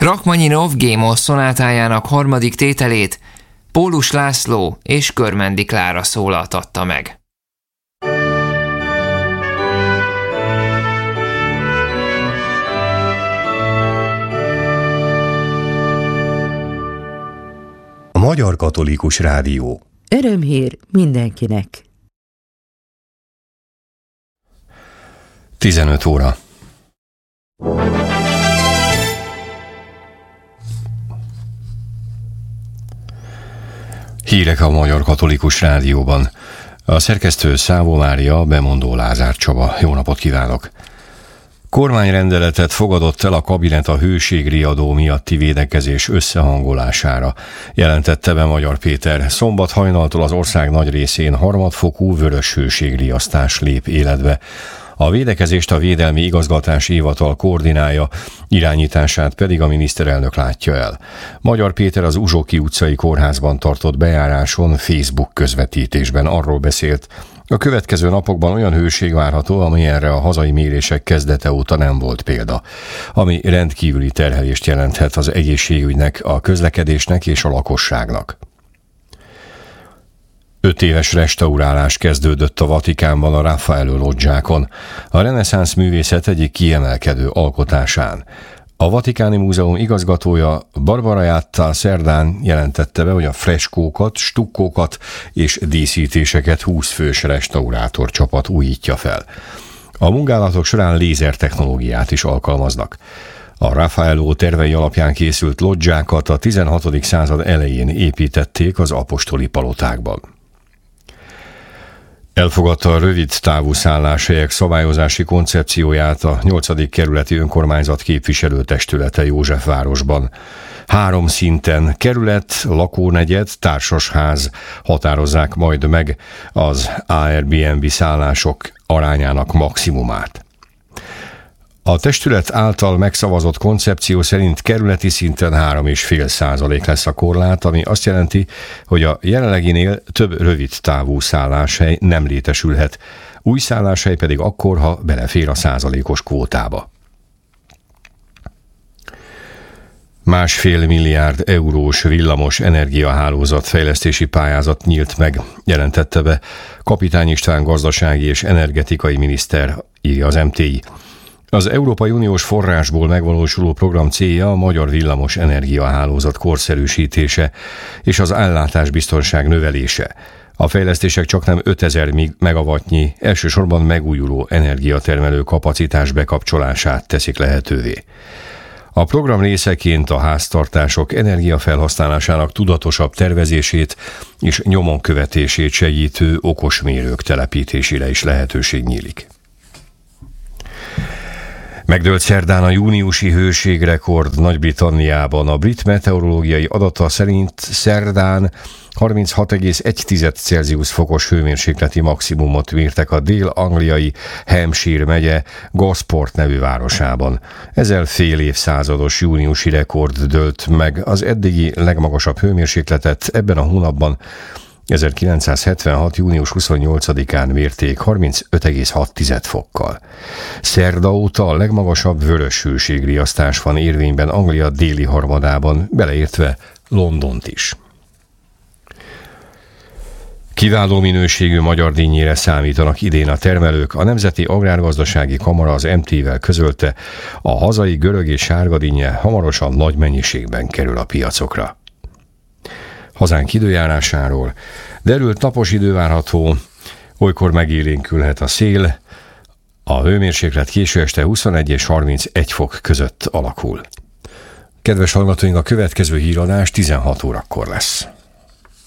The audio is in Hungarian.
Rachmaninov Gémos szonátájának harmadik tételét Pólus László és Körmendi Klára szólaltatta meg. A Magyar Katolikus Rádió. Örömhír mindenkinek. 15 óra. Hírek a Magyar Katolikus Rádióban. A szerkesztő Szávó Mária, bemondó Lázár Csaba. Jó napot kívánok! Kormányrendeletet fogadott el a kabinet a hőségriadó miatti védekezés összehangolására, jelentette be Magyar Péter. Szombat hajnaltól az ország nagy részén harmadfokú vörös hőségriasztás lép életbe. A védekezést a Védelmi Igazgatási Hivatal koordinálja, irányítását pedig a miniszterelnök látja el. Magyar Péter az Uzsoki utcai kórházban tartott bejáráson Facebook közvetítésben arról beszélt, a következő napokban olyan hőség várható, amilyenre a hazai mérések kezdete óta nem volt példa, ami rendkívüli terhelést jelenthet az egészségügynek, a közlekedésnek és a lakosságnak. 5 éves restaurálás kezdődött a Vatikánban a Raffaello loggiákon, a reneszánsz művészet egyik kiemelkedő alkotásán. A Vatikáni Múzeum igazgatója Barbara Jatta szerdán jelentette be, hogy a freskókat, stukkókat és díszítéseket 20 fős restaurátor csapat újítja fel. A munkálatok során lézertechnológiát is alkalmaznak. A Raffaello tervei alapján készült loggiákat a 16. század elején építették az apostoli palotákban. Elfogadta a rövid távú szálláshelyek szabályozási koncepcióját a 8. kerületi önkormányzat képviselőtestülete Józsefvárosban. 3 szinten kerület, lakónegyed, társasház határozzák majd meg az Airbnb szállások arányának maximumát. A testület által megszavazott koncepció szerint kerületi szinten 3,5% lesz a korlát, ami azt jelenti, hogy a jelenleginél több rövid távú szálláshely nem létesülhet, új szálláshely pedig akkor, ha belefér a százalékos kvótába. 1,5 milliárd eurós villamos energiahálózat fejlesztési pályázat nyílt meg, jelentette be Kapitány István gazdasági és energetikai miniszter, írja az MTI. Az Európai Uniós forrásból megvalósuló program célja a magyar villamos energiahálózat korszerűsítése és az ellátásbiztonság növelése. A fejlesztések csaknem 5000 megawattnyi, elsősorban megújuló energiatermelő kapacitás bekapcsolását teszik lehetővé. A program részeként a háztartások energiafelhasználásának tudatosabb tervezését és nyomon követését segítő okosmérők telepítésére is lehetőség nyílik. Megdőlt szerdán a júniusi hőségrekord Nagy-Britanniában. A brit meteorológiai adata szerint szerdán 36,1 Celsius fokos hőmérsékleti maximumot mértek a dél-angliai Hampshire megye Gosport nevű városában. Ezzel fél évszázados júniusi rekord dőlt meg. Az eddigi legmagasabb hőmérsékletet ebben a hónapban 1976. június 28-án mérték 35,6 fokkal. Szerda óta a legmagasabb vörös hőségriasztás van érvényben Anglia déli harmadában, beleértve Londont is. Kiváló minőségű magyar dinnyére számítanak idén a termelők. A Nemzeti Agrárgazdasági Kamara az MT-vel közölte, a hazai görög és sárga dinnye hamarosan nagy mennyiségben kerül a piacokra. Hazánk időjárásáról. Derült napos idő várható, olykor megélénkülhet a szél, a hőmérséklet késő este 21 és 31 fok között alakul. Kedves hallgatóink, a következő híradás 16 órakor lesz.